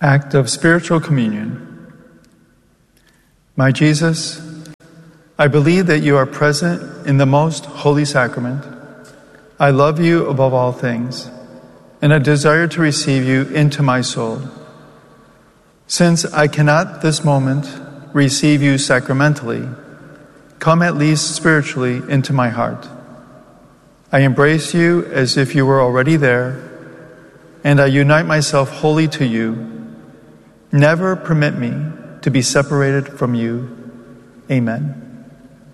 Act of Spiritual Communion. My Jesus, I believe that you are present in the most holy sacrament. I love you above all things, and I desire to receive you into my soul. Since I cannot this moment receive you sacramentally, come at least spiritually into my heart. I embrace you as if you were already there, and I unite myself wholly to you. Never permit me to be separated from you. Amen.